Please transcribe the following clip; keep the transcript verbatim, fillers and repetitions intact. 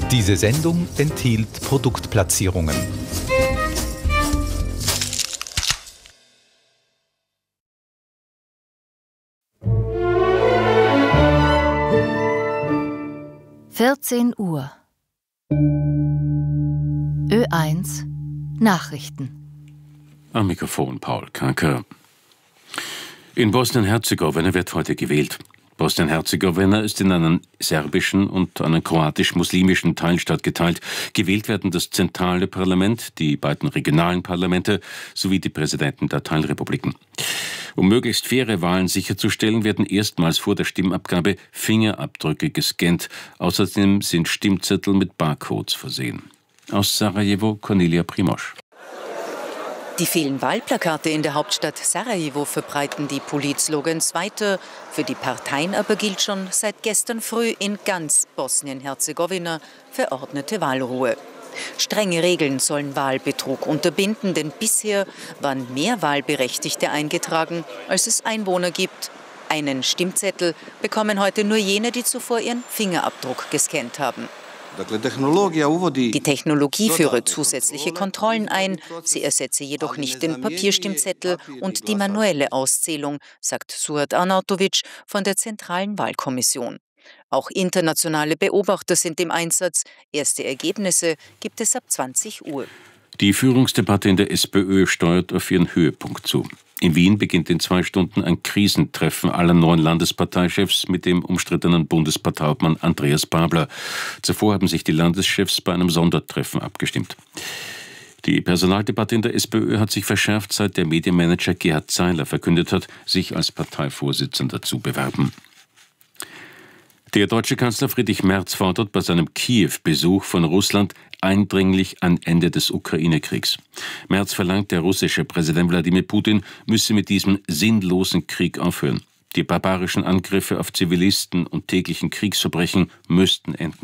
Diese Sendung enthielt Produktplatzierungen. vierzehn Uhr. Ö eins Nachrichten. Am Mikrofon Paul Kanker. In Bosnien-Herzegowina wird heute gewählt. Bosnien-Herzegowina ist in einen serbischen und einen kroatisch-muslimischen Teilstaat geteilt. Gewählt werden das zentrale Parlament, die beiden regionalen Parlamente sowie die Präsidenten der Teilrepubliken. Um möglichst faire Wahlen sicherzustellen, werden erstmals vor der Stimmabgabe Fingerabdrücke gescannt. Außerdem sind Stimmzettel mit Barcodes versehen. Aus Sarajevo, Cornelia Primosch. Die vielen Wahlplakate in der Hauptstadt Sarajevo verbreiten die Politslogans weiter. Für die Parteien aber gilt schon seit gestern früh in ganz Bosnien-Herzegowina verordnete Wahlruhe. Strenge Regeln sollen Wahlbetrug unterbinden, denn bisher waren mehr Wahlberechtigte eingetragen, als es Einwohner gibt. Einen Stimmzettel bekommen heute nur jene, die zuvor ihren Fingerabdruck gescannt haben. Die Technologie führe zusätzliche Kontrollen ein, sie ersetze jedoch nicht den Papierstimmzettel und die manuelle Auszählung, sagt Suat Arnautovic von der Zentralen Wahlkommission. Auch internationale Beobachter sind im Einsatz. Erste Ergebnisse gibt es ab zwanzig Uhr. Die Führungsdebatte in der SPÖ steuert auf ihren Höhepunkt zu. In Wien beginnt in zwei Stunden ein Krisentreffen aller neun Landesparteichefs mit dem umstrittenen Bundesparteiobmann Andreas Babler. Zuvor haben sich die Landeschefs bei einem Sondertreffen abgestimmt. Die Personaldebatte in der SPÖ hat sich verschärft, seit der Medienmanager Gerhard Zeiler verkündet hat, sich als Parteivorsitzender zu bewerben. Der deutsche Kanzler Friedrich Merz fordert bei seinem Kiew-Besuch von Russland eindringlich ein Ende des Ukraine-Kriegs. Merz verlangt, der russische Präsident Wladimir Putin müsse mit diesem sinnlosen Krieg aufhören. Die barbarischen Angriffe auf Zivilisten und täglichen Kriegsverbrechen müssten enden.